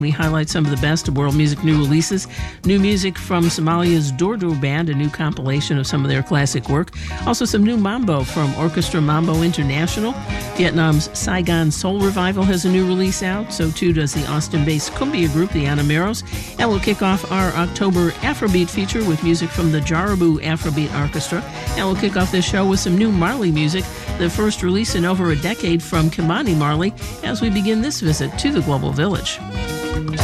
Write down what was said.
We highlight some of the best of world music new releases. New music from Somalia's Dordo Band, a new compilation of some of their classic work. Also some new mambo from Orchestra Mambo International. Vietnam's Saigon Soul Revival has a new release out. So too does the Austin-based cumbia group, the Anameros. And we'll kick off our October Afrobeat feature with music from the Jarabu Afrobeat Orchestra. And we'll kick off this show with some new Marley music, the first release in over a decade from Kimani Marley, as we begin this visit to the Global Village.